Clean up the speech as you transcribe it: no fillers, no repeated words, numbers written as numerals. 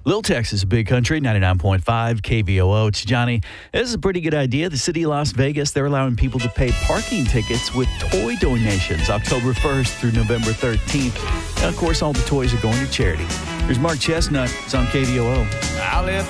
Little Texas, big country, 99.5 KVOO. It's Johnny. This is a pretty good idea. The city of Las Vegas, they're allowing people to pay parking tickets with toy donations October 1st through November 13th. And of course, all the toys are going to charity. Here's Mark Chestnut. It's on KVOO.